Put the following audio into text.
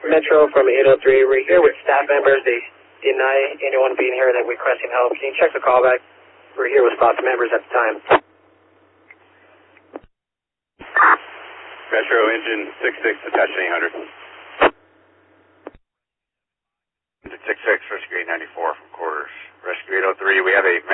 Metro from 803. We're here with staff members. They deny anyone being here that requesting help. Can you check the callback? We're here with staff members at the time. Metro engine 66, attaching 800. 66, rescue 894 from quarters. Rescue 803, we have a